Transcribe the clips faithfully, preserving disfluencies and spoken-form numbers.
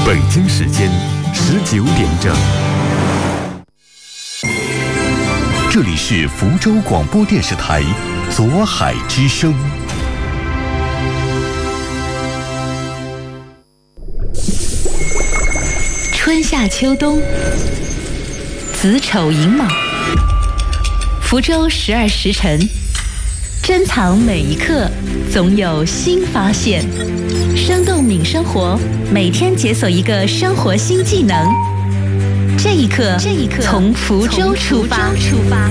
北京时间十九点整，这里是福州广播电视台左海之声。 春夏秋冬，子丑寅卯，福州十二时辰，珍藏每一刻，总有新发现。生动敏生活，每天解锁一个生活新技能。这一刻，这一刻，从福州出发。出发。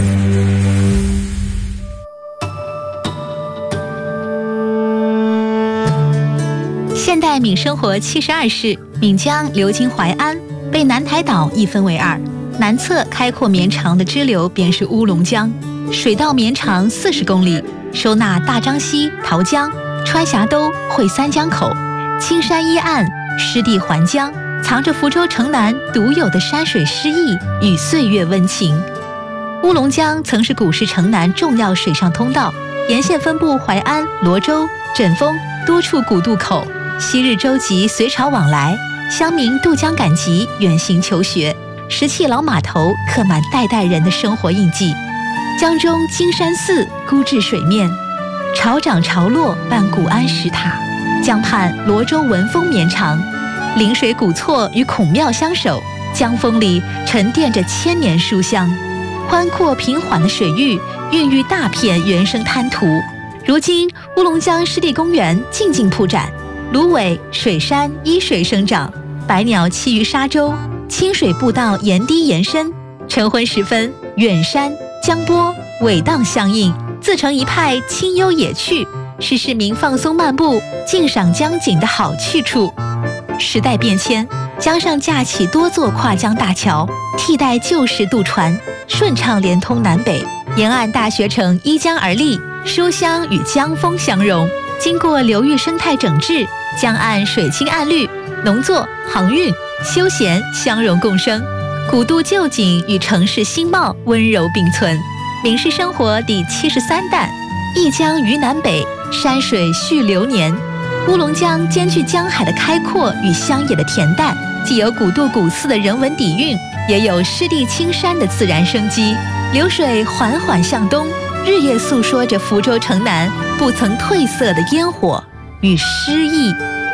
现代闽生活七十二市，闽江流经淮安，被南台岛一分为二。南侧开阔绵长的支流便是乌龙江，水道绵长四十公里，收纳大漳溪、桃江、川峡兜、会三江口，青山依岸，湿地环江，藏着福州城南独有的山水诗意与岁月温情。乌龙江曾是古时城南重要水上通道，沿线分布淮安、罗州、枕风多处古渡口，昔日舟楫随潮往来，乡民渡江赶集，远行求学。石砌老码头刻满代代人的生活印记。江中金山寺孤至水面，潮涨潮落伴古安石塔。江畔罗州文风绵长，临水古厝与孔庙相守，江风里沉淀着千年书香。宽阔平缓的水域孕育大片原生滩涂。如今乌龙江湿地公园静静铺展，芦苇、水杉依水生长，百鸟栖于沙洲，清水步道沿堤延伸。晨昏时分，远山江波尾荡相映，自成一派清幽野趣，是市民放松漫步、静赏江景的好去处。时代变迁，江上架起多座跨江大桥，替代旧时渡船，顺畅连通南北。沿岸大学城依江而立，书香与江风相融。经过流域生态整治，江岸水清岸绿，农作、航运、休闲相融共生，古都旧景与城市新貌温柔并存。闽式生活第七十三弹，一江于南北，山水续流年。乌龙江兼具江海的开阔与乡野的恬淡，既有古渡古寺的人文底蕴，也有湿地青山的自然生机。流水缓缓向东，日夜诉说着福州城南不曾褪色的烟火与诗意。